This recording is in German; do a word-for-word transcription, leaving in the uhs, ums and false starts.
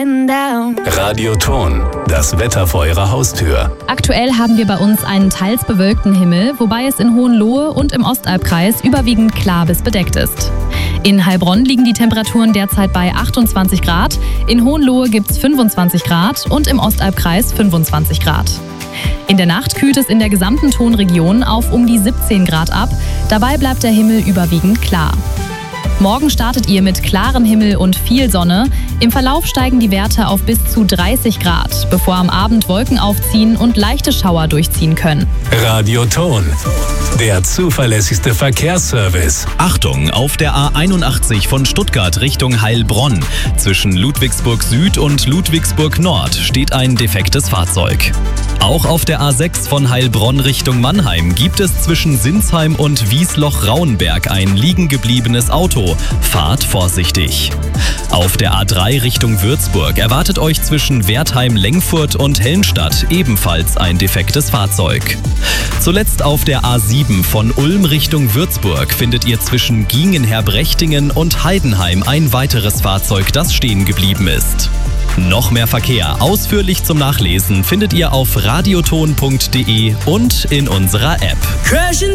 getting down. Radioton, das Wetter vor Ihrer Haustür. Aktuell haben wir bei uns einen teils bewölkten Himmel, wobei es in Hohenlohe und im Ostalbkreis überwiegend klar bis bedeckt ist. In Heilbronn liegen die Temperaturen derzeit bei achtundzwanzig Grad, in Hohenlohe gibt es fünfundzwanzig Grad und im Ostalbkreis fünfundzwanzig Grad. In der Nacht kühlt es in der gesamten Tonregion auf um die siebzehn Grad ab, dabei bleibt der Himmel überwiegend klar. Morgen startet ihr mit klarem Himmel und viel Sonne. Im Verlauf steigen die Werte auf bis zu dreißig Grad, bevor am Abend Wolken aufziehen und leichte Schauer durchziehen können. Radioton, der zuverlässigste Verkehrsservice. Achtung, auf der A einundachtzig von Stuttgart Richtung Heilbronn. Zwischen Ludwigsburg Süd und Ludwigsburg Nord steht ein defektes Fahrzeug. Auch auf der A sechs von Heilbronn Richtung Mannheim gibt es zwischen Sinsheim und Wiesloch-Rauenberg ein liegen gebliebenes Auto. Fahrt vorsichtig. Auf der A drei Richtung Würzburg erwartet euch zwischen Wertheim-Lengfurt und Helmstadt ebenfalls ein defektes Fahrzeug. Zuletzt auf der A sieben von Ulm Richtung Würzburg findet ihr zwischen Giengenher-Brechtingen und Heidenheim ein weiteres Fahrzeug, das stehen geblieben ist. Noch mehr Verkehr ausführlich zum Nachlesen findet ihr auf radioton punkt de und in unserer App.